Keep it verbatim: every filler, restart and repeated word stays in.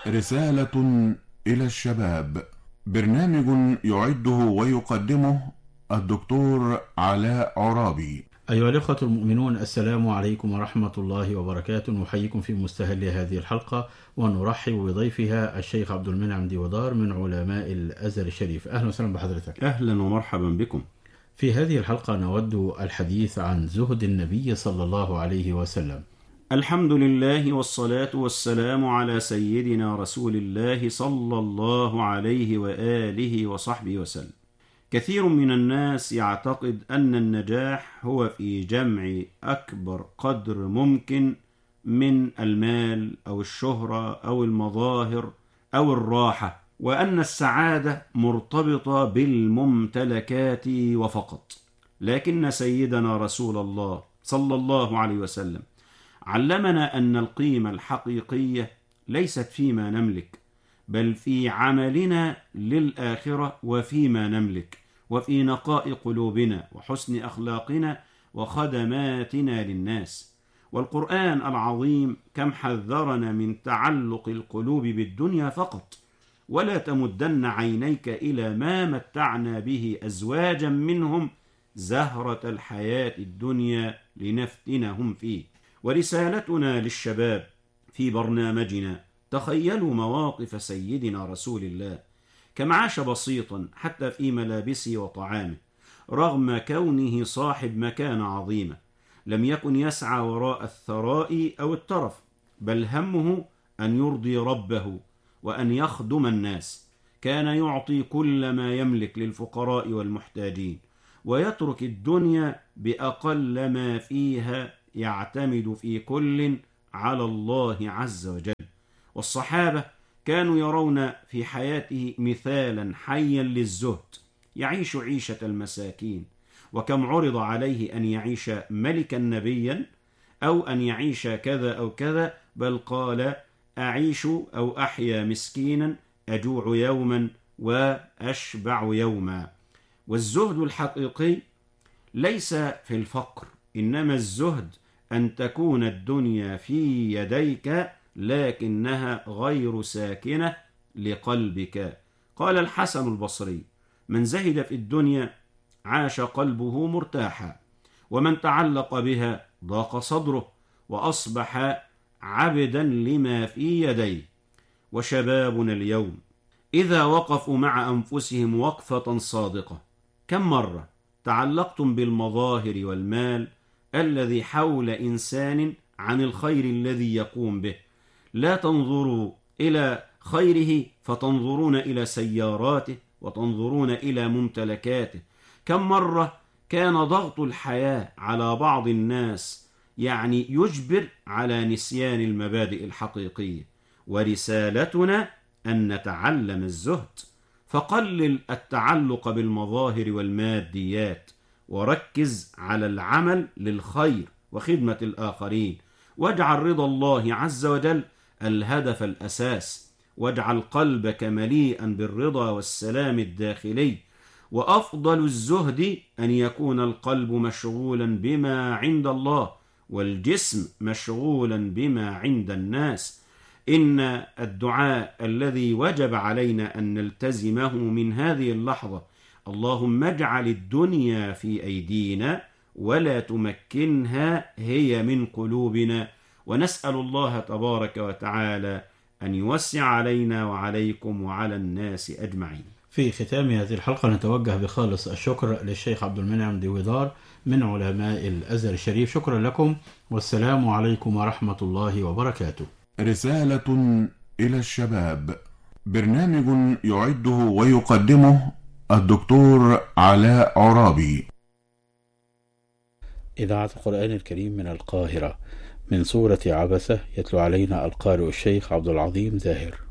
رسالة إلى الشباب، برنامج يعده ويقدمه الدكتور علاء عرابي. أيها الأخوة المؤمنون، السلام عليكم ورحمة الله وبركاته. نحييكم في مستهل هذه الحلقة ونرحب بضيفها الشيخ عبد المنعم ديودار من علماء الأزهر الشريف. أهلا وسهلا بحضرتك. أهلا ومرحبا بكم. في هذه الحلقة نود الحديث عن زهد النبي صلى الله عليه وسلم. الحمد لله والصلاة والسلام على سيدنا رسول الله صلى الله عليه وآله وصحبه وسلم. كثير من الناس يعتقد أن النجاح هو في جمع أكبر قدر ممكن من المال أو الشهرة أو المظاهر أو الراحة، وأن السعادة مرتبطة بالممتلكات وفقط. لكن سيدنا رسول الله صلى الله عليه وسلم علمنا أن القيمة الحقيقية ليست فيما نملك، بل في عملنا للآخرة وفيما نملك، وفي نقاء قلوبنا وحسن أخلاقنا وخدماتنا للناس. والقرآن العظيم كم حذرنا من تعلق القلوب بالدنيا فقط، ولا تمدن عينيك إلى ما متعنا به أزواجا منهم زهرة الحياة الدنيا لنفتنهم فيه. ورسالتنا للشباب في برنامجنا: تخيلوا مواقف سيدنا رسول الله كم عاش بسيطا حتى في ملابسه وطعامه، رغم كونه صاحب مكانة عظيمة. لم يكن يسعى وراء الثراء أو الترف، بل همه أن يرضي ربه وأن يخدم الناس. كان يعطي كل ما يملك للفقراء والمحتاجين، ويترك الدنيا بأقل ما فيها، يعتمد في كل على الله عز وجل. والصحابة كانوا يرون في حياته مثالا حيا للزهد، يعيش عيشة المساكين. وكم عرض عليه أن يعيش ملكا نبيا أو أن يعيش كذا أو كذا، بل قال: أعيش أو أحيا مسكينا، أجوع يوما وأشبع يوما. والزهد الحقيقي ليس في الفقر، إنما الزهد أن تكون الدنيا في يديك لكنها غير ساكنة لقلبك. قال الحسن البصري: من زهد في الدنيا عاش قلبه مرتاحا، ومن تعلق بها ضاق صدره وأصبح عبدا لما في يديه. وشبابنا اليوم إذا وقفوا مع أنفسهم وقفة صادقة، كم مرة تعلقتم بالمظاهر والمال الذي حول إنسان عن الخير الذي يقوم به؟ لا تنظروا إلى خيره فتنظرون إلى سياراته وتنظرون إلى ممتلكاته. كم مرة كان ضغط الحياة على بعض الناس يعني يجبر على نسيان المبادئ الحقيقية. ورسالتنا أن نتعلم الزهد، فقلل التعلق بالمظاهر والماديات، وركز على العمل للخير وخدمة الآخرين، واجعل رضا الله عز وجل الهدف الأساس، واجعل قلبك مليئا بالرضا والسلام الداخلي. وأفضل الزهد أن يكون القلب مشغولا بما عند الله والجسم مشغولا بما عند الناس. إن الدعاء الذي وجب علينا أن نلتزمه من هذه اللحظة: اللهم اجعل الدنيا في أيدينا ولا تمكنها هي من قلوبنا. ونسأل الله تبارك وتعالى أن يوسع علينا وعليكم وعلى الناس أجمعين. في ختام هذه الحلقة نتوجه بخالص الشكر للشيخ عبد المنعم ديودار من علماء الأزهر الشريف. شكرا لكم، والسلام عليكم ورحمة الله وبركاته. رسالة إلى الشباب، برنامج يعده ويقدمه الدكتور علاء عرابي. إذاعة القرآن الكريم من القاهرة، من سورة عبسة، يتلو علينا القارئ الشيخ عبد العظيم زاهر.